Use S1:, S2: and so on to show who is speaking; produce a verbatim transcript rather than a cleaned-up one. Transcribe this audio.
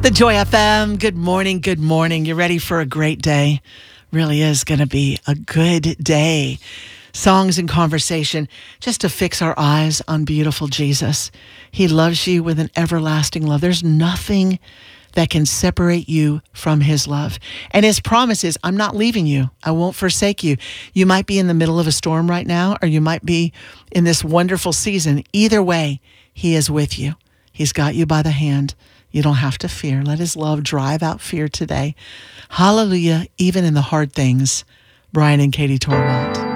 S1: The Joy F M. Good morning. Good morning. You ready for a great day? Really is going to be a good day. Songs and conversation just to fix our eyes on beautiful Jesus. He loves you with an everlasting love. There's nothing that can separate you from his love. And his promise is, I'm not leaving you. I won't forsake you. You might be in the middle of a storm right now, or you might be in this wonderful season. Either way, he is with you. He's got you by the hand. You don't have to fear. Let his love drive out fear today. Hallelujah, even in the hard things. Brian and Katie Torwalt.